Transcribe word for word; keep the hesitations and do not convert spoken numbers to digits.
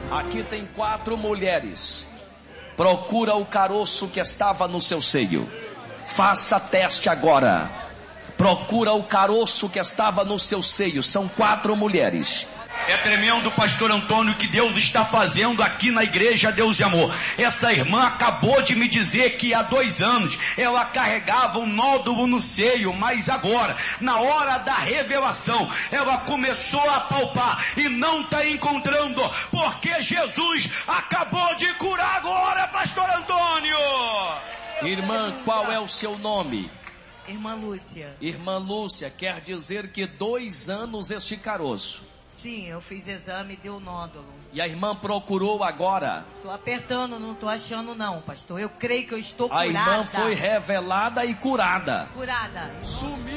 Aqui tem quatro mulheres. Procura o caroço que estava no seu seio. Faça teste agora. Procura o caroço que estava no seu seio. São quatro mulheres. É tremendo, pastor Antônio, que Deus está fazendo aqui na igreja Deus e Amor. Essa irmã acabou de me dizer que há dois anos ela carregava um nódulo no seio, mas agora, na hora da revelação, ela começou a palpar e não está encontrando, porque Jesus acabou de curar agora, pastor Antônio. Irmã, qual é o seu nome? Irmã Lúcia. Irmã Lúcia, quer dizer que dois anos este caroço. Sim, eu fiz exame e deu nódulo. E a irmã procurou agora? Tô apertando, não tô achando não, pastor. Eu creio que eu estou a curada. A irmã foi revelada e curada. Curada. Sumiu.